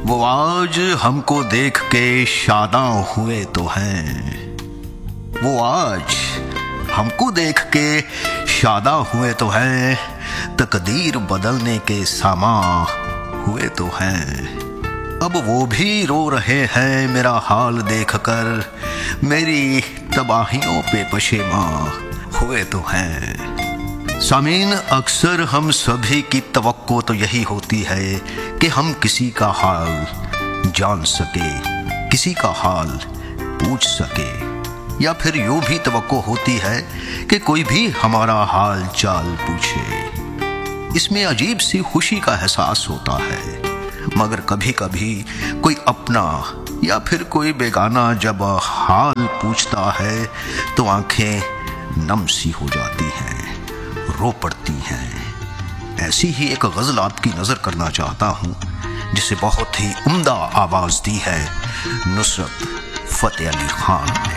वो आज हमको देख के शादां हुए तो हैं। वो आज हमको देख के शादां हुए तो हैं। तकदीर बदलने के सामा हुए तो हैं। अब वो भी रो रहे हैं मेरा हाल देखकर। मेरी तबाहियों पे पशेमा हुए तो हैं। सामीन, अक्सर हम सभी की तवक्को तो यही होती है कि हम किसी का हाल जान सके, किसी का हाल पूछ सके, या फिर यूं भी तवक्को होती है कि कोई भी हमारा हाल चाल पूछे। इसमें अजीब सी खुशी का एहसास होता है, मगर कभी कभी कोई अपना या फिर कोई बेगाना जब हाल पूछता है तो आंखें नम सी हो जाती हैं, रो पड़ती हैं। ऐसी ही एक गजल आपकी नजर करना चाहता हूं, जिसे बहुत ही उम्दा आवाज दी है नुसरत फतेह अली खान ने।